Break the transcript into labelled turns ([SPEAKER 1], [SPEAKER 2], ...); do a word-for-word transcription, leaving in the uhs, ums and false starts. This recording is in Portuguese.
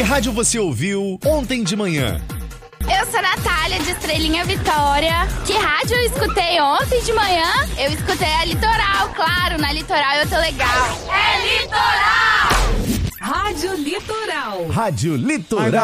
[SPEAKER 1] rádio você ouviu ontem de manhã?
[SPEAKER 2] Eu sou a Natália, de Estrelinha Vitória. Que rádio eu escutei ontem de manhã? Eu escutei a Litoral, claro, na Litoral eu tô legal. É Litoral!
[SPEAKER 3] Rádio Litoral.
[SPEAKER 1] Rádio Litoral.